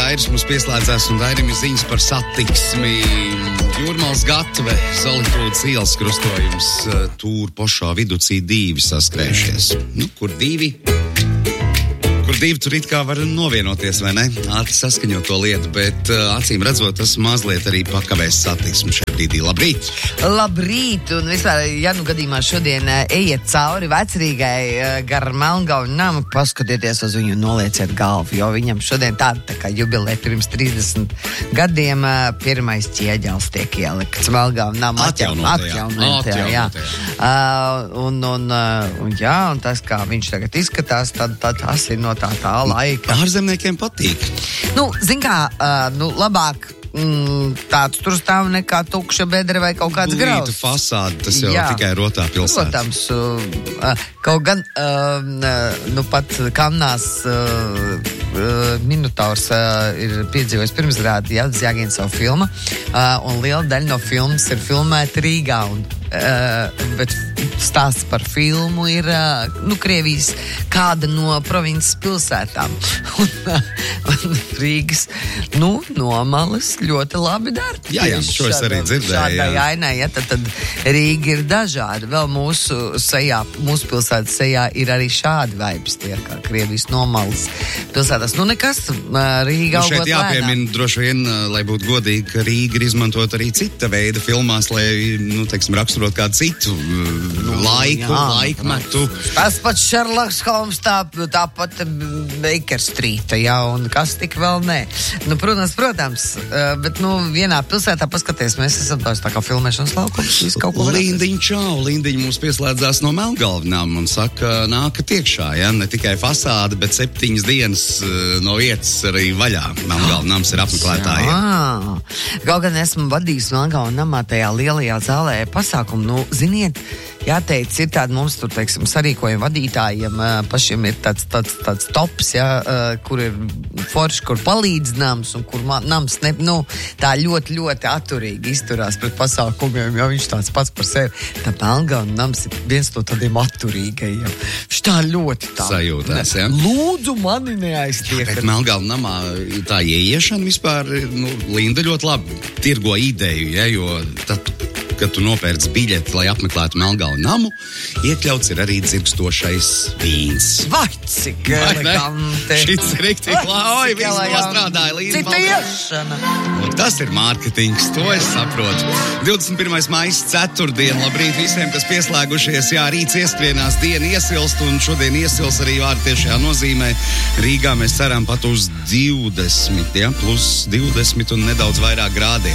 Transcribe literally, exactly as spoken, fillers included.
Dairis mums pieslēdzās, un Dairim ir ziņas par satiksmi. Jūrmālas gatve, Solitūdas ielas krustojums, Tūru pošā viducī divi saskrējušies. Nu, kur divi? Kur divi tur it kā var novienoties, vai ne? Ātri saskaņot to lietu, bet uh, acīm redzot, tas mazliet arī pakavēs satiksmi šajā brīdī. Labrīt! Labrīt! Un vispār, ja nu gadījumā šodien uh, ejiet cauri Vecrīgai uh, gar Melngavu namu, paskatieties uz viņu un nolieciet galvu, jo viņam šodien tāda tā kā jubilē pirms trīsdesmit gadiem uh, pirmais ķieģels tiek ielikts Melngavu namu atjaunotajā. atjaunotajā, jā. Uh, un, un, uh, un jā, un tas, kā viņš tagad izskatās, tad, tad tas ir no tā tā laika. Ārzemniekiem patīk. Nu, zin kā, uh, nu, labāk mm, tāds tur stāv nekā tukša bedra vai kaut kāds grauds. Glītu fasādi, tas jau Jā. tikai rotā pilsēta. Protams, uh, kaut gan, uh, nu pat Kamnās uh, uh, Minotaurs uh, ir piedzīvojis pirmsrādi, jā, Zjāgina savu filmu, uh, un liela daļa no filmas ir filmēta Rīgā, un, uh, bet stāsts par filmu ir, uh, nu, Krievijas kāda no provinces pilsētām. un, un Rīgas, nu, nomalas ļoti labi dara. Jā, jā, šo es arī dzirdēju. Šādai ainai, ja, tad, tad Rīga ir dažāda. Vēl mūsu sejā, mūsu pilsētas sejā ir arī šādi vibes, tie kā Krievijas nomalas pilsētās. Nu, nekas, Rīga nu, augot šeit jāpiemina droši vien, lai būtu godīgi, ka Rīga ir izmantot arī cita veida filmās, lai, nu, teiksim, raksturot kādu citu nu, laiku, jā, laikmetu. Tas pats Šerloks Holms, tā, tāpat Baker Streeta, jā, un kas tik vēl nē. Nu, protams, protams, bet, nu, vienā pilsētā paskaties, mēs esam tās tā kā filmēšanas laukums, visu kaut ko varētu. Lindiņ, čau, Lindiņ mums pieslēdzās no Melngalvinām un saka, nākat iekšā, ja, ne tikai fasāde, bet septiņas dienas no vietas arī vaļā. Melngalvinams ir apmeklētāji. Jā, kaut gan esmu vadījis Melngalvinamā tajā lielajā zālē pasākumu, nu, ziniet, jāteic, ir tādi mums tur, teiksim, sarīkojumi vadītājiem, pašiem ir tāds, tāds, tāds tops, ja, kur ir forši, kur palīdz nams un kur nams, ne, nu, tā ļoti, ļoti atturīgi izturās pret pasākumiem, jo viņš tāds pats par sevi. Tā Melngalva nams ir viens no tādiem atturīgajiem. Viņš tā ļoti tā. Sajūtās, ja? Lūdzu, mani neaiztiek. Bet Melngalva namā tā ieiešana vispār, nu, Linda ļoti labi tirgo ideju, ja, jo tad, kad tu nopērc biļeti, lai apmeklētu Melngalvu namu, iekļauts ir arī dzirkstošais vīns. Vai, cik eleganti. Šits ir riktīgi klāji, viss nostrādāja līdzi. Cita iešana. Nu, tas ir mārketings, to es saprotu. divdesmit pirmais maijs, ceturtdien, labrīt visiem, kas pieslēgušies. Jā, rīts ieskrienās, diena iesilst, un šodien iesils arī vārdu tiešajā nozīmē. Rīgā mēs ceram pat uz divdesmit, ja, plus divdesmit un nedaudz vairāk grādiem.